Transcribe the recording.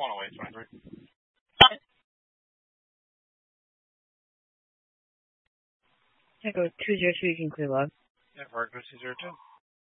10823. Echo 203, you can clear log. Yeah, Fargo 202.